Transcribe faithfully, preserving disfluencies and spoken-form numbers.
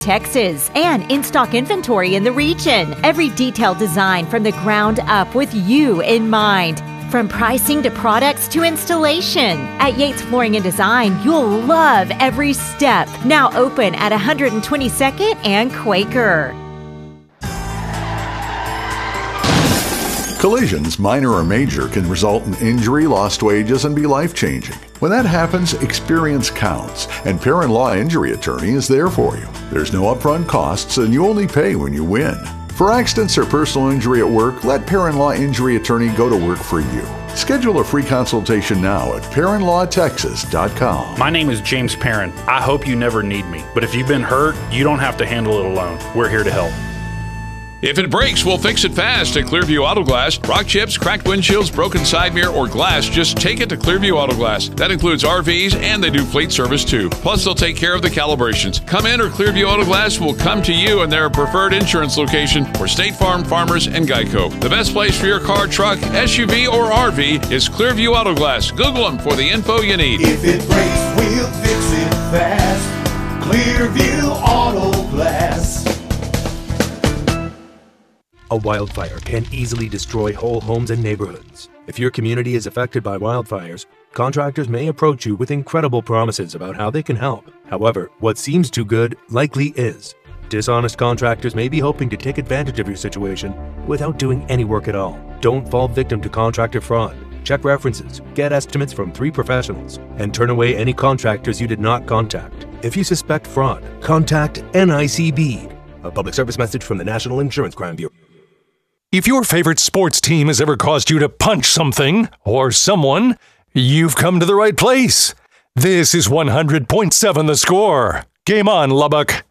Texas, and in-stock inventory in the region. Every detailed design from the ground up with you in mind. From pricing to products to installation. At Yates Flooring and Design, you'll love every step. Now open at one twenty-second and Quaker. Collisions, minor or major, can result in injury, lost wages, and be life-changing. When that happens, experience counts, and Parent-in-Law Injury Attorney is there for you. There's no upfront costs, and you only pay when you win. For accidents or personal injury at work, let Parent-in-Law Injury Attorney go to work for you. Schedule a free consultation now at parent law texas dot com. My name is James Parent. I hope you never need me, but if you've been hurt, you don't have to handle it alone. We're here to help. If it breaks, we'll fix it fast at Clearview Auto Glass. Rock chips, cracked windshields, broken side mirror, or glass, just take it to Clearview Auto Glass. That includes R Vs, and they do fleet service too. Plus, they'll take care of the calibrations. Come in or Clearview Auto Glass will come to you in their preferred insurance location for State Farm, Farmers, and Geico. The best place for your car, truck, S U V, or R V is Clearview Auto Glass. Google them for the info you need. If it breaks, we'll fix it fast. Clearview Auto Glass. A wildfire can easily destroy whole homes and neighborhoods. If your community is affected by wildfires, contractors may approach you with incredible promises about how they can help. However, what seems too good likely is. Dishonest contractors may be hoping to take advantage of your situation without doing any work at all. Don't fall victim to contractor fraud. Check references, get estimates from three professionals, and turn away any contractors you did not contact. If you suspect fraud, contact N I C B. A public service message from the National Insurance Crime Bureau. If your favorite sports team has ever caused you to punch something or someone, you've come to the right place. This is one hundred point seven The Score. Game on, Lubbock.